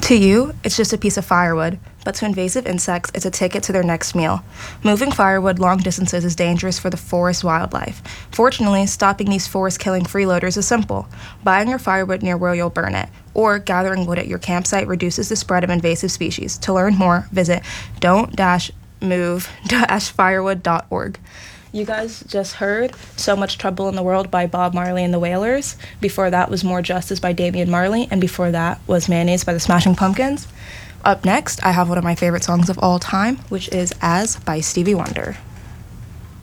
To you, it's just a piece of firewood, but to invasive insects, it's a ticket to their next meal. Moving firewood long distances is dangerous for the forest wildlife. Fortunately, stopping these forest-killing freeloaders is simple. Buying your firewood near where you'll burn it, or gathering wood at your campsite reduces the spread of invasive species. To learn more, visit don't-move-firewood.org. You guys just heard So Much Trouble in the World by Bob Marley and the Wailers. Before that was More Justice by Damian Marley, and before that was Mayonnaise by the Smashing Pumpkins. Up next, I have one of my favorite songs of all time, which is As by Stevie Wonder.